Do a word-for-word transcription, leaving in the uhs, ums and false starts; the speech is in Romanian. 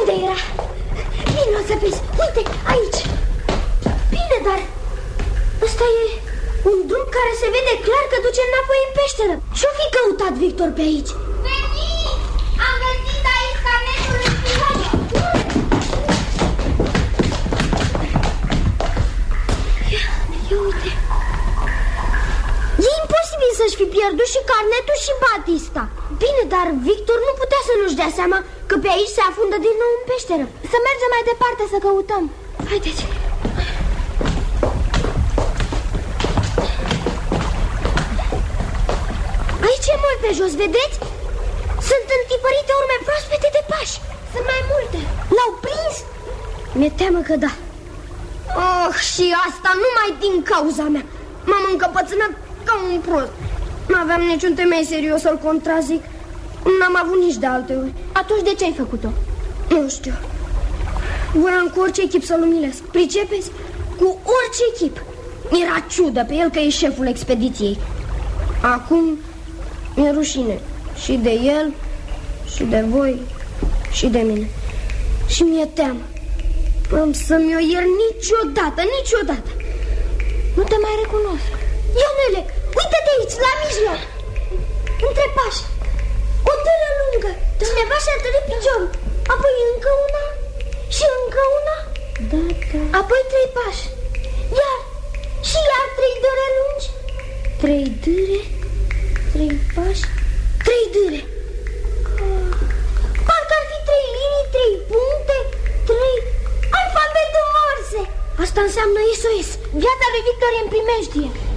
Unde era? Bine, o să vezi. Uite, aici. Bine, dar ăsta e un drum care se vede clar că duce înapoi în peșteră. Ce-o fi căutat Victor pe aici? Veniți! Am găsit aici carnetul lui Pihăie. Ia, ia uite. E imposibil să-și fi pierdut și carnetul și Batista. Bine, dar Victor nu putea să nu-și dea seama că pe aici se afundă din nou în peșteră. Să mergem mai departe să căutăm. Haideți. Aici e mult pe jos, vedeți? Sunt întipărite urme proaspete de pași. Sunt mai multe. L-au prins? Mi-e teamă că da. Oh, și asta numai din cauza mea. M-am încăpățânat ca un prost. Nu aveam niciun temei serios să-l contrazic. N-am avut nici de alte ori. Atunci de ce ai făcut-o? Nu știu. Voiam cu orice echip să-l umilesc. Pricepeți? Cu orice echip. Mi-era ciudă pe el că e șeful expediției. Acum mi-e rușine. Și de el, și de voi, și de mine. Și mi-e teamă. Am să-mi o iert niciodată, niciodată. Nu te mai recunosc. Ionele, uite-te aici, la mijloc. Între pași. O târă lungă. Cineva și-a tărit piciorul. Apoi încă una și încă una. Da, da. Apoi trei pași. Iar și iar trei dâre lungi. Trei dâre, trei pași, trei dâre. Parcă ar fi trei linii, trei puncte, trei... alfabetul Morse. Asta înseamnă S O S. Viața lui Victor e în primejdie.